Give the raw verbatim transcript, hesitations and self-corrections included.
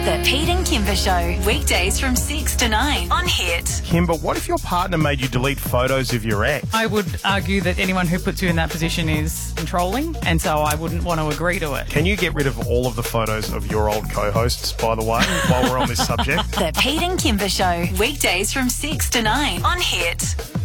The Pete and Kimber Show, weekdays from six to nine on Hit. Kimber, what if your partner made you delete photos of your ex? I would argue that anyone who puts you in that position is controlling, and so I wouldn't want to agree to it. Can you get rid of all of the photos of your old co-hosts, by the way, while we're on this subject? The Pete and Kimber Show, weekdays from six to nine on Hit.